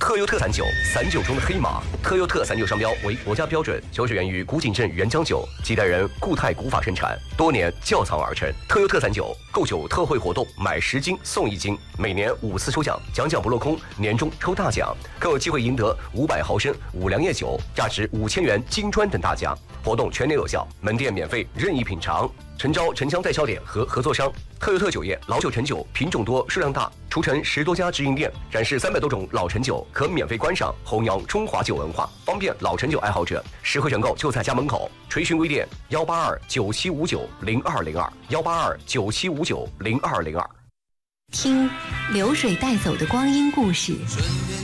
特优特散酒，散酒中的黑马。特优特散酒商标为国家标准，酒水源于古井镇原浆酒，几代人固态古法生产，多年窖藏而成。特优特散酒购酒特惠活动，买10斤送1斤，每年5次抽奖，奖不落空，年终抽大奖，更有机会赢得500毫升五粮液酒，价值5000元金砖等大奖。活动全年有效，门店免费任意品尝。诚招城乡代销点和合作商。特优特酒业老酒陈酒品种多数量大，除城10多家直营店，展示300多种老陈酒，可免费观赏，弘扬中华酒文化，方便老陈酒爱好者。实惠选购就在家门口。垂询微店18297590202，18297590202。 听流水带走的光阴故事。